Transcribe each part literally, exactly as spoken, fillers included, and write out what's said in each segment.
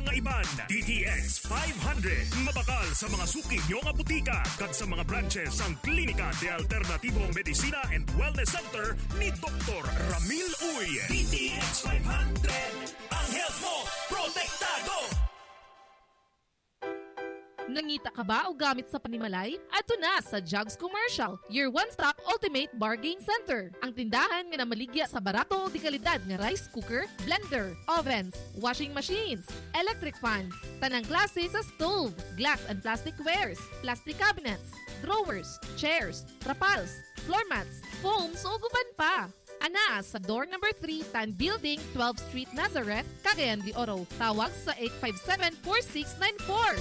mga iban. D T X five hundred. Mabakal sa mga suki nyo nga butika kag sa mga branches ang Klinika de Alternativo Medicina and Wellness Center ni Doktor Ramil Uy. D T X five hundred. Ang health mo, protektado! Nangita ka ba o gamit sa panimalay? Ato na sa Jugs Commercial, your one-stop ultimate bargain center. Ang tindahan nga namaligya sa barato o di kalidad nga rice cooker, blender, ovens, washing machines, electric fans, tanang klase sa stove, glass and plastic wares, plastic cabinets, drawers, chairs, trapals, floor mats, foams o guban pa. Ana sa door number three, Tan Building, twelfth Street, Nazareth, Cagayan de Oro. Tawag sa eight five seven, four six nine four.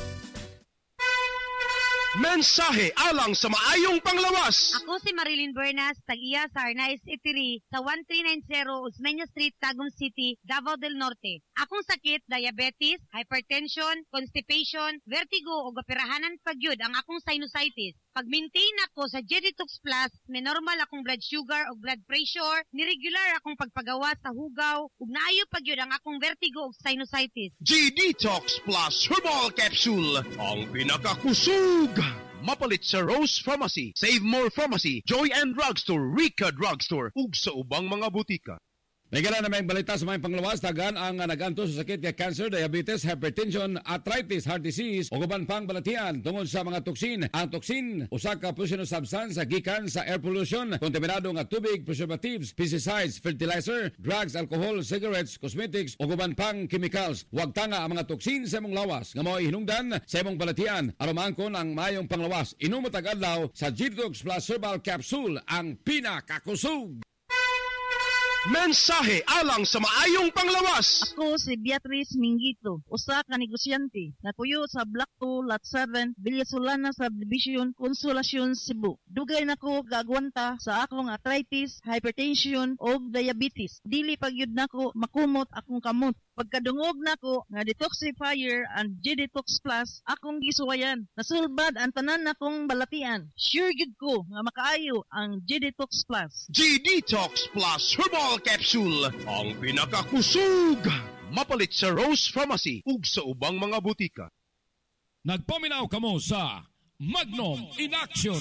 Mensahe alang sa maayong panglawas. Ako si Marilyn Bernas, tag-iya sa Arnaiz Eatery sa one three nine zero Osmeña Street, Tagum City, Davao del Norte. Akong sakit, diabetes, hypertension, constipation, vertigo o gapirahanan pagyud ang akong sinusitis. Pag-maintain ako sa G-Detox Plus, may normal akong blood sugar o blood pressure, niregular akong pagpagawa sa hugaw, ug naayo pagyud ang akong vertigo o sinusitis. G-Detox Plus Herbal Capsule, ang pinakakusog. Mapalit sa Rose Pharmacy, Save More Pharmacy, Joy and Drugstore, Rica Drugstore, ug sa ubang mga butika. May gala na may balita sa mga panglawas, tagan ang naganto sa sakit nga cancer, diabetes, hypertension, arthritis, heart disease, o guban pang balatian tungod sa mga toksin. Ang toksin, usa ka poisonous substance sa gikan sa air pollution, kontaminado nga tubig, preservatives, pesticides, fertilizer, drugs, alcohol, cigarettes, cosmetics, o guban pang chemicals. Huwag tanga ang mga toksin sa imong lawas nga mao hinungdan sa imong balatian. Arumangkon ang mayong panglawas. Inumo tag-adlaw sa G-Detox Plus Herbal Capsule, ang pinakakusog. Mensahe alang sa maayong panglawas. Ako si Beatrice Mingito, usa ka negosyante, napuyo sa Block two, Lot seven, Villasolana Subdivision, Consolacion, Cebu. Dugay nako gagwanta sa akong arthritis, hypertension o diabetes. Dili pagyud nako makumot akong kamot. Pagkadungog nako nga detoxifier and G-Detox Plus, akong gisuwayan. Nasulbad ang tanan nakong balatian. Sure gid ko nga makaayo ang G-Detox Plus. G-Detox Plus Herbal Capsule, ang pinakakusog. Mapalit sa Rose Pharmacy ug sa ubang mga butika. Nagpaminaw kamo sa Magnum in Action.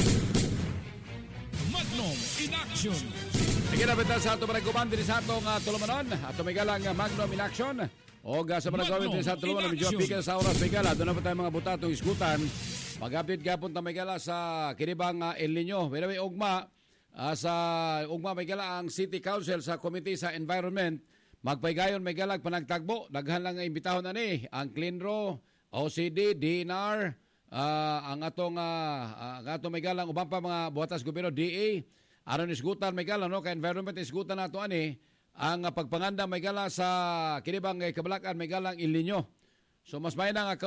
Magnum in Action. Ikinabita sa ato panagkuman din sa atong uh, tulumanon. Ato may galang uh, Magnum in Action. O uh, sa panagkuman din sa tulumanon. Medyo apika sa oras may gala. Doon na pa tayo mga butatong iskutan. Pag-update gapon na may gala sa kinibang uh, El Nino. May naway ugma. Uh, sa ugma may gala ang City Council sa Committee sa Environment. Magpaygayon may galag panagtagbo. Daghan lang ang imbitahon na ni. Ang Cleanro, O C D, D N R, uh, ang atong uh, uh, ang atong may galang ubang pa mga buhatas gobyerno, D A. Aron isgutan may gala no kay environment isgutan nato ani ang uh, pagpanganda may gala sa kinibang eh, kabalakan may galang El Nino. So mas may na nga